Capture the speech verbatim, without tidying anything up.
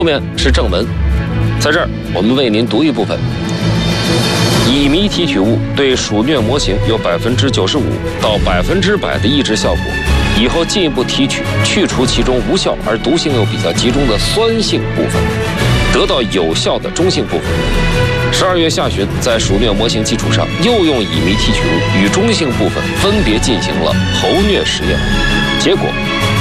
后面是正文，在这儿我们为您读一部分。乙醚提取物对鼠疟模型有百分之九十五到百分之百的抑制效果，以后进一步提取，去除其中无效而毒性又比较集中的酸性部分，得到有效的中性部分。十二月下旬，在鼠疟模型基础上，又用乙醚提取物与中性部分分别进行了猴疟实验，结果